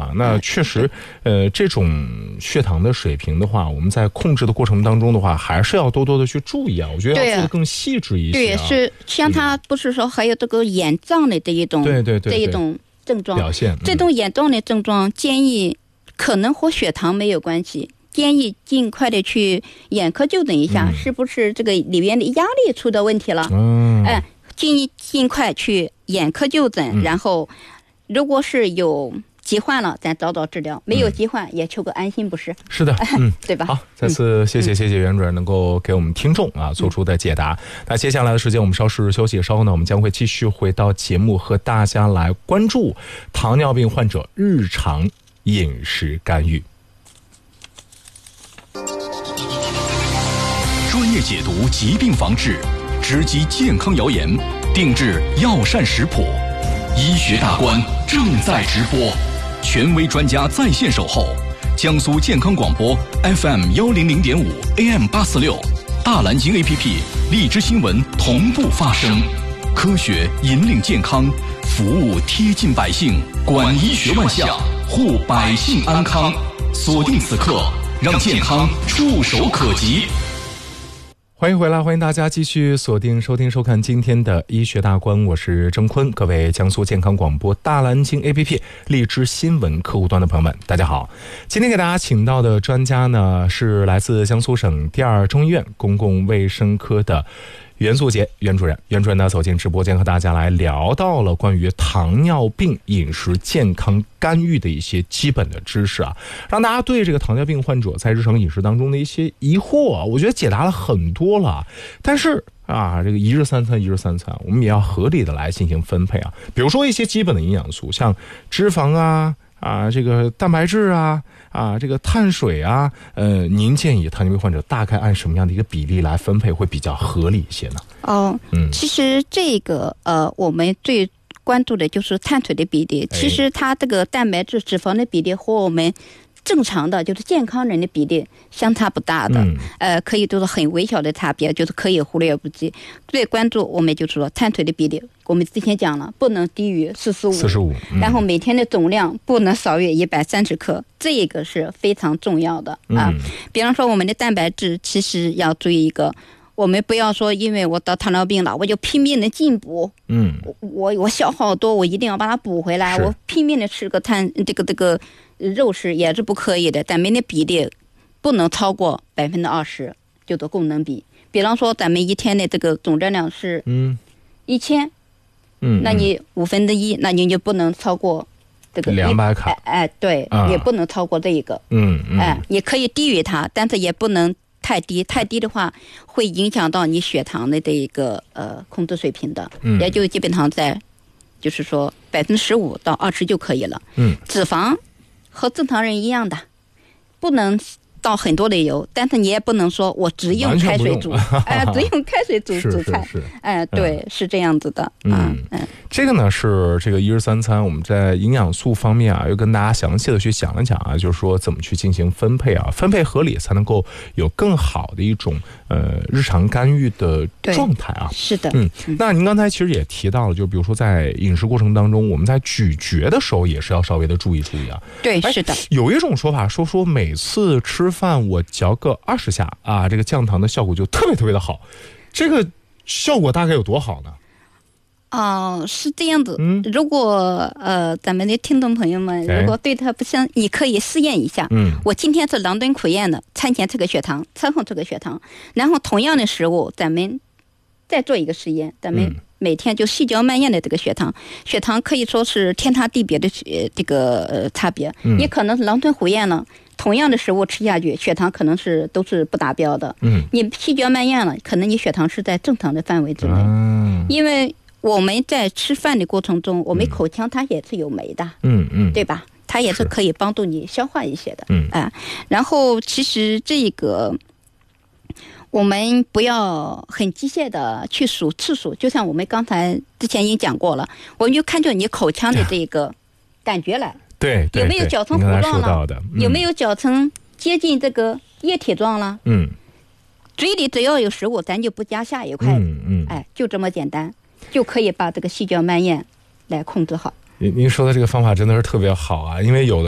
啊。那确实，这种血糖的水平的话，我们在控制的过程当中的话，还是要多多的去注意啊。我觉得要做得更细致一些。 对，是像他不是说还有这个眼胀的这一种，这一种症状表现， 这种眼胀的症状，建议可能和血糖没有关系。建议尽快的去眼科就诊一下，是不是这个里面的压力出的问题了？尽快去眼科就诊，然后如果是有疾患了，咱早治疗；没有疾患，也求个安心，不是？ 是的， 对吧？ 好，再次谢谢袁主任能够给我们听众做出的解答。那接下来的时间我们稍事休息，稍后呢我们将会继续回到节目，和大家来关注糖尿病患者日常饮食干预。 专业解读疾病防治，直击健康谣言，定制药膳食谱，医学大观正在直播，权威专家在线守候。江苏健康广播 FM100.5 AM846，大蓝鲸 APP， 荔枝新闻同步发声，科学引领健康，服务贴近百姓，管医学万象，护百姓安康。锁定此刻，让健康触手可及。 欢迎回来，欢迎大家继续锁定收听收看今天的医学大观，我是郑坤。各位江苏健康广播大蓝鲸 APP 荔枝新闻客户端的朋友们，大家好。今天给大家请到的专家呢，是来自江苏省第二中医院公共卫生科的袁素杰袁主任。袁主任呢走进直播间，和大家来聊到了关于糖尿病饮食健康干预的一些基本的知识啊，让大家对这个糖尿病患者在日常饮食当中的一些疑惑我觉得解答了很多了。但是这个一日三餐，我们也要合理的来进行分配啊。比如说一些基本的营养素，像脂肪这个蛋白质这个碳水您建议糖尿病患者大概按什么样的一个比例来分配会比较合理一些呢？ 其实这个我们最关注的就是碳水的比例。其实它这个蛋白质、脂肪的比例和我们正常的就是健康人的比例相差不大的，可以都是很微小的差别，就是可以忽略不计。最关注我们就是说碳水的比例，我们之前讲了，不能低于45，然后每天的总量不能少于130克，这个是非常重要的比方说我们的蛋白质，其实要注意一个。我们不要说因为我得糖尿病了我就拼命的进补，我消耗多，我一定要把它补回来，我拼命的吃个这个肉食也是不可以的。咱们的比例不能超过20%，叫做功能比。比方说咱们一天的这个总热量是1000，那你1/5，那你就不能超过这个 200卡。 对，也不能超过这一个。你可以低于它，但是也不能太低的话会影响到你血糖的这一个控制水平的，也就基本上在就是说15%到20%就可以了。脂肪和正常人一样的，不能倒很多的油，但是你也不能说我只用开水煮，只用开水煮菜，对，是这样子的。 这个呢是这个一日三餐，我们在营养素方面又跟大家详细的去讲一讲就是说怎么去进行分配分配合理，才能够有更好的一种日常干预的状态是的。 那您刚才其实也提到了，就比如说在饮食过程当中，我们在咀嚼的时候也是要稍微的注意对，是的。 有一种说法说每次吃饭我嚼个20下这个降糖的效果就特别特别的好，这个效果大概有多好呢？ 是这样子。如果咱们的听众朋友们如果对它不相你可以试验一下。我今天是2顿苦宴的，餐前吃个血糖，餐后吃个血糖，然后同样的食物咱们再做一个实验，咱们每天就细嚼慢咽的这个血糖可以说是天差地别的这个差别。也可能是2顿苦宴了，同样的食物吃下去，血糖可能都是不达标的。你细嚼慢咽了，可能你血糖是在正常的范围之内。因为我们在吃饭的过程中，我们口腔它也是有酶的，对吧？它也是可以帮助你消化一些的。然后其实这个我们不要很机械的去数次数，就像我们刚才之前已经讲过了，我们就看着你口腔的这个感觉来， 对， 有没有搅成糊状了？有没有搅成接近这个液体状了？嘴里只要有食物，咱就不夹下一块，就这么简单，就可以把这个细嚼慢咽来控制好。 您说的这个方法真的是特别好因为有的